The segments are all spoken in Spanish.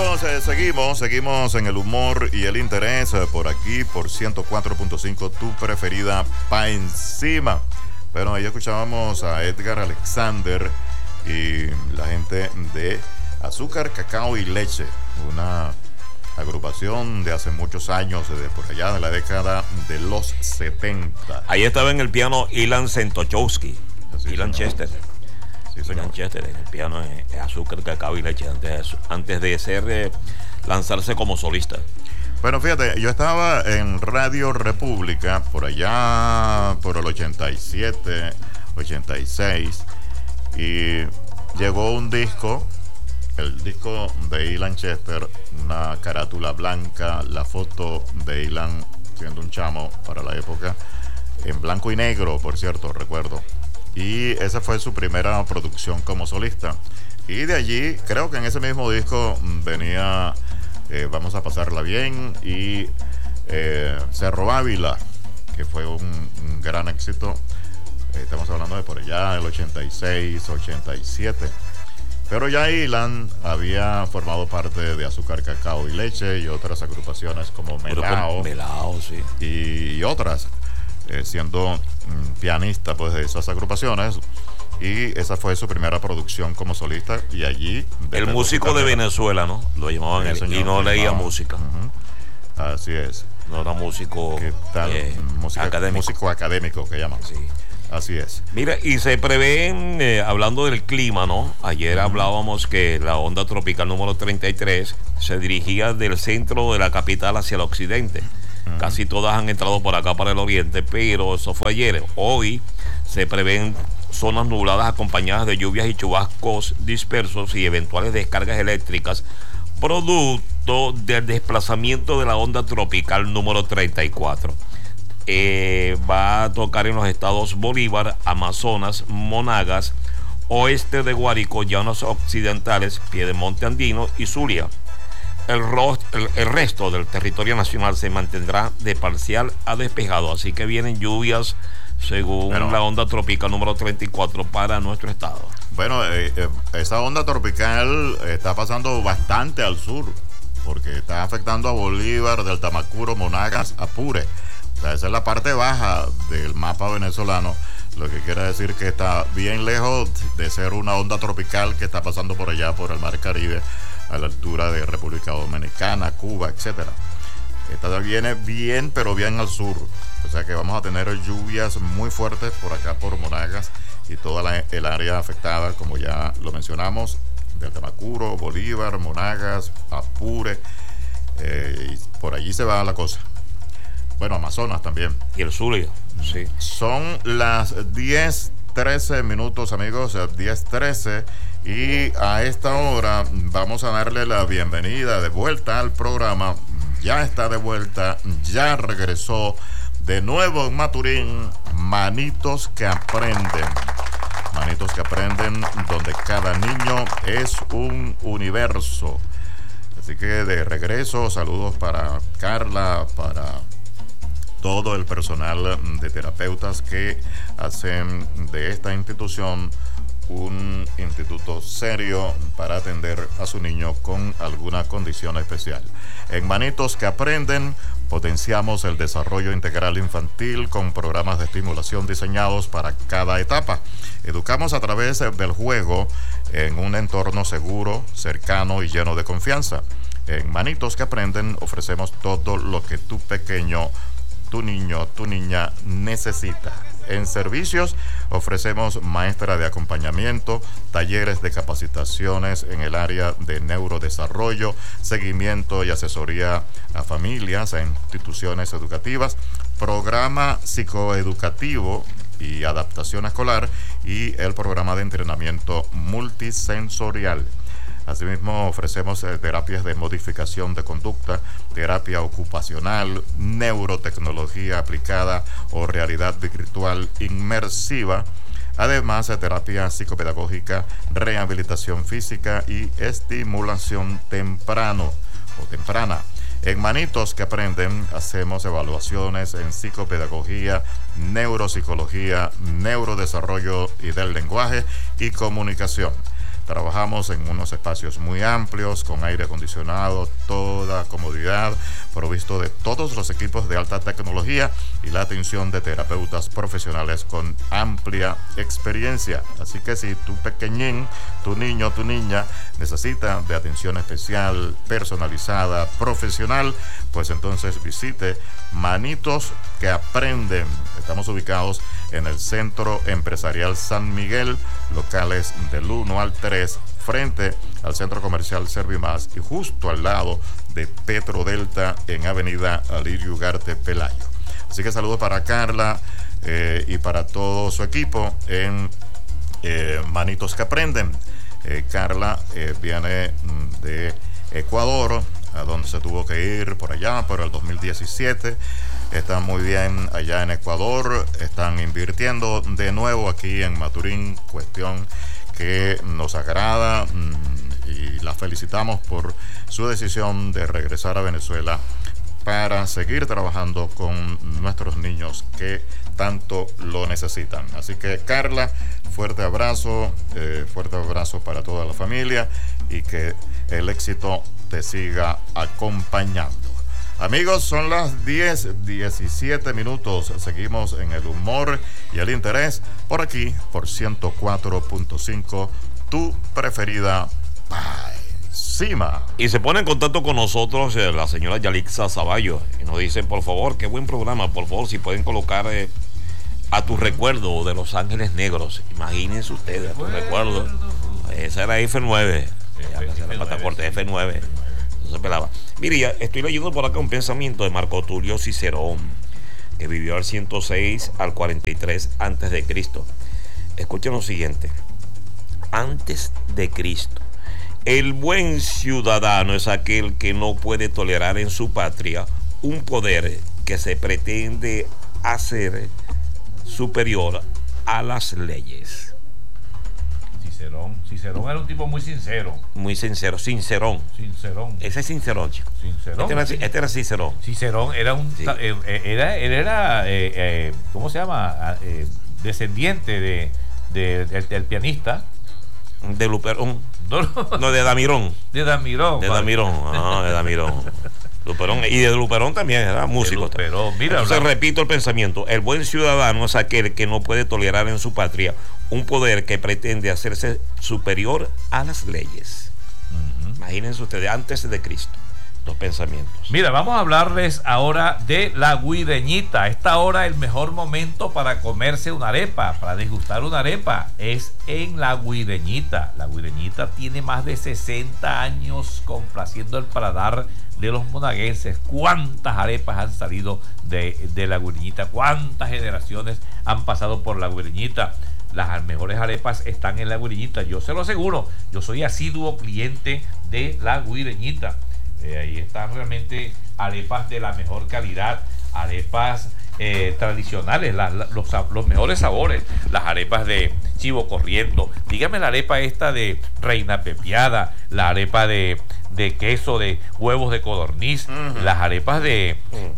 amigos, seguimos en el humor y el interés por aquí, por 104.5, tu preferida pa' encima. Bueno, ahí escuchábamos a Edgar Alexander y la gente de Azúcar, Cacao y Leche, una agrupación de hace muchos años, de por allá de la década de los 70. Ahí estaba en el piano Ilan Sentochowski, Ilan Chester. Sí, Ilan Chester en el piano Azúcar, Cacao y Leche, antes de lanzarse como solista. Bueno, fíjate, yo estaba en Radio República por allá por el 87, 86 y llegó un disco, el disco de Ilan Chester, una carátula blanca, la foto de Ilan siendo un chamo para la época, en blanco y negro, por cierto, recuerdo. Y esa fue su primera producción como solista. Y de allí, creo que en ese mismo disco venía Vamos a pasarla bien y Cerro Ávila, que fue un gran éxito. Estamos hablando de por allá el 86, 87. Pero ya Ilan había formado parte de Azúcar, Cacao y Leche y otras agrupaciones como Melao, sí. y otras, siendo pianista pues de esas agrupaciones. Y esa fue su primera producción como solista. Y allí el músico de Venezuela, ¿no? Lo llamaban él, y no leía música. Así es. No era músico. ¿Qué tal? Músico académico que llaman. Sí. Así es. Mira, y se prevén, hablando del clima, ¿no? Ayer hablábamos que la onda tropical número 33 se dirigía del centro de la capital hacia el occidente. Casi todas han entrado por acá para el oriente, pero eso fue ayer. Hoy se prevén zonas nubladas acompañadas de lluvias y chubascos dispersos y eventuales descargas eléctricas, producto del desplazamiento de la onda tropical número 34. Va a tocar en los estados Bolívar, Amazonas, Monagas, oeste de Guárico, llanos occidentales, Piedemonte andino y Zulia. El resto del territorio nacional se mantendrá de parcial a despejado, así que vienen lluvias según la onda tropical número 34 para nuestro estado. Bueno, esa onda tropical está pasando bastante al sur, porque está afectando a Bolívar, del Tamacuro, Monagas, Apure. O sea, esa es la parte baja del mapa venezolano, lo que quiere decir que está bien lejos de ser una onda tropical que está pasando por allá, por el mar Caribe, a la altura de República Dominicana, Cuba, etcétera. Esta viene bien, pero bien al sur. O sea que vamos a tener lluvias muy fuertes por acá, por Monagas y toda el área afectada, como ya lo mencionamos, del Tamacuro, Bolívar, Monagas, Apure, y por allí se va la cosa. Bueno, Amazonas también. Y el Zulia, sí. Son las 10:13 minutos, amigos, 10:13. Y a esta hora vamos a darle la bienvenida de vuelta al programa. Ya está de vuelta, ya regresó de nuevo en Maturín, Manitos que Aprenden. Manitos que Aprenden, donde cada niño es un universo. Así que de regreso, saludos para Carla, para todo el personal de terapeutas que hacen de esta institución un instituto serio para atender a su niño con alguna condición especial. En Manitos que Aprenden potenciamos el desarrollo integral infantil con programas de estimulación diseñados para cada etapa. Educamos a través del juego en un entorno seguro, cercano y lleno de confianza. En Manitos que Aprenden ofrecemos todo lo que tu pequeño, tu niño, tu niña necesita. En servicios ofrecemos maestra de acompañamiento, talleres de capacitaciones en el área de neurodesarrollo, seguimiento y asesoría a familias e instituciones educativas, programa psicoeducativo y adaptación escolar y el programa de entrenamiento multisensorial. Asimismo, ofrecemos terapias de modificación de conducta, terapia ocupacional, neurotecnología aplicada o realidad virtual inmersiva, además de terapia psicopedagógica, rehabilitación física y estimulación temprana. En Manitos que Aprenden hacemos evaluaciones en psicopedagogía, neuropsicología, neurodesarrollo y del lenguaje y comunicación. Trabajamos en unos espacios muy amplios, con aire acondicionado, toda comodidad, provisto de todos los equipos de alta tecnología y la atención de terapeutas profesionales con amplia experiencia. Así que si tu pequeñín, tu niño, tu niña necesita de atención especial, personalizada, profesional, pues entonces visite Manitos que Aprenden. Estamos ubicados en el Centro Empresarial San Miguel, locales del 1 al 3, frente al Centro Comercial Servimás y justo al lado de Petrodelta en Avenida Alirio Ugarte Pelayo. Así que saludos para Carla y para todo su equipo en Manitos que Aprenden. Carla viene de Ecuador, a donde se tuvo que ir por allá, por el 2017. Están muy bien allá en Ecuador, están invirtiendo de nuevo aquí en Maturín, cuestión que nos agrada y la felicitamos por su decisión de regresar a Venezuela para seguir trabajando con nuestros niños que tanto lo necesitan. Así que Carla, fuerte abrazo para toda la familia y que el éxito te siga acompañando. Amigos, son las 10:17 minutos. Seguimos en el humor y el interés por aquí, por 104.5, tu preferida Paisima. Y se pone en contacto con nosotros la señora Yalixa Zavallo y nos dice, por favor, qué buen programa, por favor, si pueden colocar a tu recuerdo de Los Ángeles Negros. Imagínense ustedes, a tu recuerdo. Esa era F9. F9. No se pelaba. Mire, ya estoy leyendo por acá un pensamiento de Marco Tulio Cicerón, que vivió al 106 al 43 antes de Cristo. Escuchen lo siguiente: antes de Cristo, el buen ciudadano es aquel que no puede tolerar en su patria un poder que se pretende hacer superior a las leyes. Cicerón era un tipo muy sincero. Muy sincero, Sincerón. Ese es Sincerón, chico. Este era Cicerón. Cicerón era un... Sí. Él era ¿cómo se llama? Descendiente del pianista. De Luperón. No, de Damirón. De Damirón. De Damirón. Luperón, y de Luperón también era músico. Luperón, mira. Entonces repito el pensamiento: el buen ciudadano es aquel que no puede tolerar en su patria un poder que pretende hacerse superior a las leyes. Imagínense ustedes, antes de Cristo, los pensamientos. Mira, vamos a hablarles ahora de la guireñita. Esta hora el mejor momento para comerse una arepa, para degustar una arepa, es en la guireñita. La guireñita tiene más de 60 años complaciendo el paladar de los monaguenses. ¿Cuántas arepas han salido de la guireñita? ¿Cuántas generaciones han pasado por la guireñita? Las mejores arepas están en la guireñita, yo se lo aseguro. Yo soy asiduo cliente de la guireñita. Ahí están realmente arepas de la mejor calidad, arepas tradicionales, los mejores sabores, las arepas de chivo corriendo. Dígame la arepa esta de reina pepiada, la arepa de queso, de huevos de codorniz, las arepas de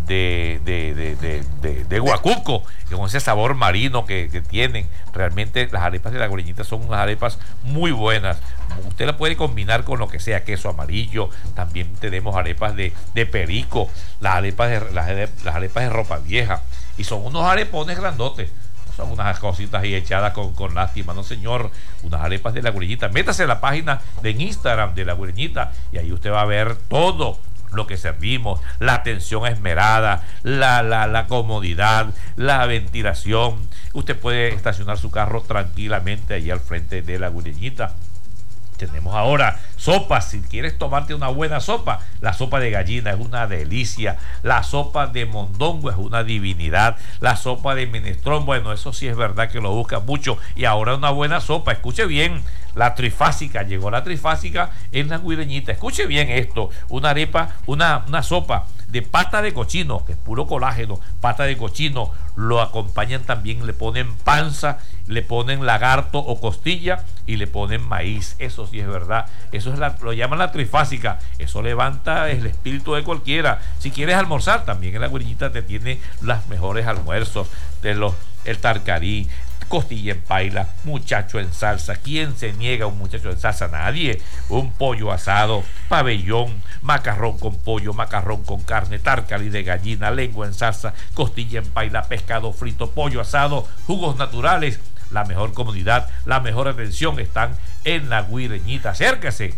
guacuco, con ese sabor marino que tienen. Realmente las arepas de la guireñita son unas arepas muy buenas. Usted la puede combinar con lo que sea, queso amarillo. También tenemos arepas de perico, las arepas de ropa vieja, y son unos arepones grandotes. Son unas cositas ahí echadas con lástima, no señor. Unas arepas de la guireñita. Métase en la página de Instagram de la guireñita y ahí usted va a ver todo lo que servimos, la atención esmerada, la comodidad, la ventilación. Usted puede estacionar su carro tranquilamente allí al frente de la guireñita. Tenemos ahora sopas. Si quieres tomarte una buena sopa, la sopa de gallina es una delicia, la sopa de mondongo es una divinidad, la sopa de minestrón, bueno, eso sí es verdad que lo buscan mucho. Y ahora una buena sopa, escuche bien, la trifásica, llegó la trifásica en la guireñita. Escuche bien esto: una arepa, una sopa de pata de cochino, que es puro colágeno, pata de cochino, lo acompañan también, le ponen panza, le ponen lagarto o costilla y le ponen maíz. Eso sí es verdad, eso es lo llaman la trifásica. Eso levanta el espíritu de cualquiera. Si quieres almorzar, también en la guireñita te tiene los mejores almuerzos, el tarcarí, costilla en paila, muchacho en salsa. ¿Quién se niega a un muchacho en salsa? Nadie. Un pollo asado, pabellón, macarrón con pollo, macarrón con carne, tárcali de gallina, lengua en salsa, costilla en paila, pescado frito, pollo asado, jugos naturales. La mejor comunidad, la mejor atención están en La Guireñita. Acérquese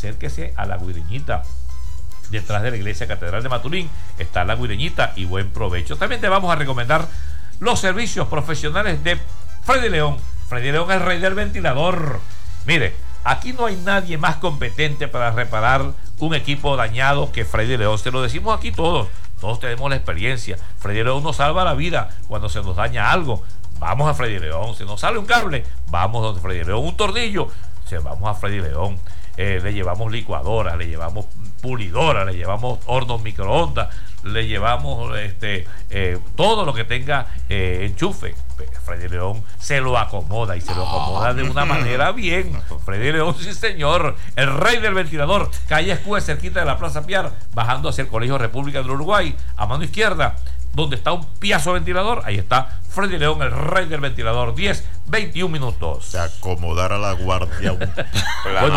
a La Guireñita. Detrás de la iglesia Catedral de Maturín está La Guireñita, y buen provecho. También te vamos a recomendar los servicios profesionales de Freddy León. Freddy León es el rey del ventilador. Mire, aquí no hay nadie más competente para reparar un equipo dañado que Freddy León. Se lo decimos aquí todos tenemos la experiencia. Freddy León nos salva la vida cuando se nos daña algo. Vamos a Freddy León. Se nos sale un cable, vamos donde Freddy León. Un tornillo, vamos a Freddy León. Le llevamos licuadoras, le llevamos pulidoras, le llevamos hornos microondas, le llevamos todo lo que tenga enchufe. Freddy León se lo acomoda, y se lo acomoda de una manera bien. Freddy León, sí señor, el rey del ventilador. Calle Escue, cerquita de la Plaza Piar, bajando hacia el Colegio República del Uruguay, a mano izquierda, donde está un piazo ventilador, ahí está Freddy León, el rey del ventilador. 10:21 minutos. Se acomodar a la guardia. Bueno,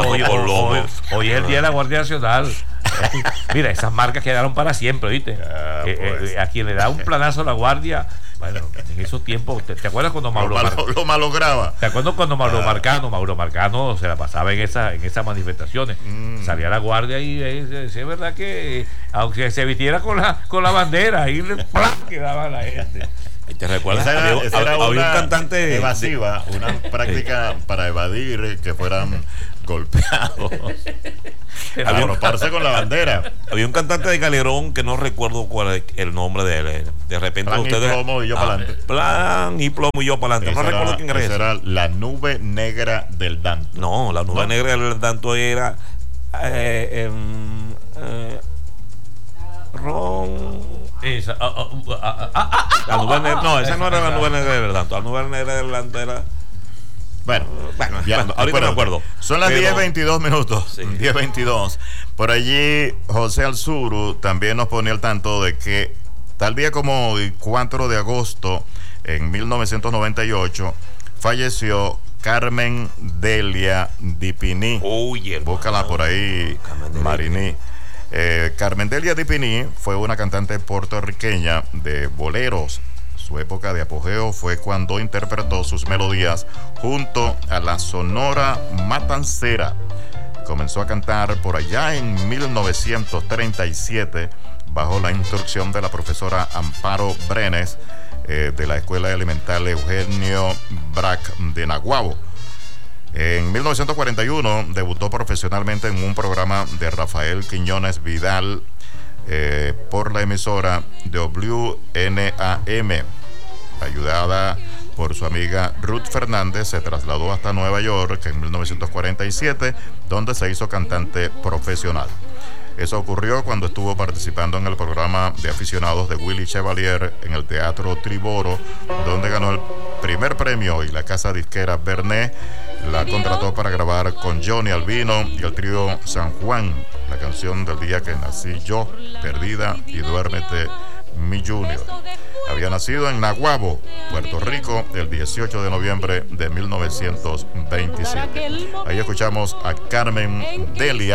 hoy es el día de la Guardia Nacional. Mira, esas marcas quedaron para siempre, ¿viste? A quien le da un planazo a la guardia. Bueno, en esos tiempos, ¿te acuerdas cuando lo malograba? ¿Te acuerdas cuando Mauro Marcano se la pasaba en esas manifestaciones? Salía la guardia y es verdad que aunque se vistiera con la bandera, ahí le quedaba a la gente. ¿Te recuerdas? Esa era había una un cantante evasiva, una práctica para evadir que fueran golpeados. Había roparse con la bandera. Había un cantante de Galerón que no recuerdo cuál es el nombre de él. De repente Plan ustedes. Y plomo y yo para adelante. Plan y plomo y yo para adelante. No recuerdo quién era ese. Era la nube negra del Danto. No, la nube negra del Danto era Ron. Esa, la nube negra, no, esa no era la nube negra del Danto. La nube negra del Danto era. Bueno, ahorita me acuerdo. Son las 10:22 minutos. Sí. 10:22. Por allí, José Alzuru también nos ponía al tanto de que tal día como el 4 de agosto en 1998 falleció Carmen Delia Dipini. Búscala por ahí, Marini. Carmen Delia Dipini fue una cantante puertorriqueña de boleros. Su época de apogeo fue cuando interpretó sus melodías junto a la Sonora Matancera. Comenzó a cantar por allá en 1937 bajo la instrucción de la profesora Amparo Brenes de la Escuela Elemental Eugenio Brac de Naguabo. En 1941 debutó profesionalmente en un programa de Rafael Quiñones Vidal por la emisora WNAM. Ayudada por su amiga Ruth Fernández, se trasladó hasta Nueva York en 1947, donde se hizo cantante profesional. Eso ocurrió cuando estuvo participando en el programa de aficionados de Willy Chevalier en el Teatro Triboro, donde ganó el primer premio, y la casa disquera Bernet la contrató para grabar con Johnny Albino y el trío San Juan la canción del día que nací yo, Perdida y Duérmete mi Junior. Había nacido en Naguabo, Puerto Rico, el 18 de noviembre de 1927. Ahí escuchamos a Carmen Delia